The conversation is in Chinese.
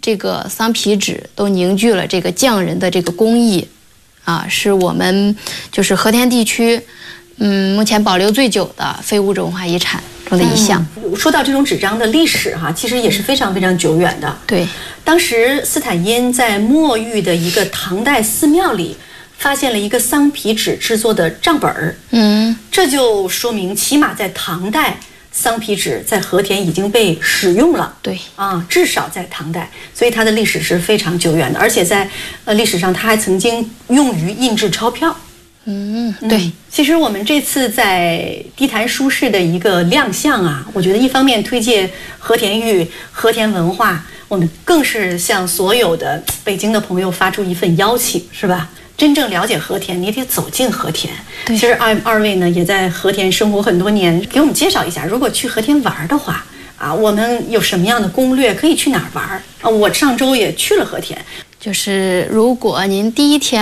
这个桑皮纸都凝聚了这个匠人的这个工艺，啊，是我们就是和田地区，目前保留最久的非物质文化遗产中的一项。 说到这种纸张的历史哈，其实也是非常非常久远的。 对， 当时斯坦因在墨玉的一个唐代寺庙里发现了一个桑皮纸制作的账本儿，这就说明起码在唐代，桑皮纸在和田已经被使用了。 对啊，至少在唐代，所以它的历史是非常久远的，而且在历史上它还曾经用于印制钞票。 对， 其实我们这次在地坛书市的一个亮相啊，我觉得一方面推介和田玉、和田文化，我们更是向所有的北京的朋友发出一份邀请，是吧？真正了解和田，你得走进和田。其实二位呢也在和田生活很多年，给我们介绍一下，如果去和田玩的话啊，我们有什么样的攻略，可以去哪儿玩啊？我上周也去了和田， 就是如果您第一天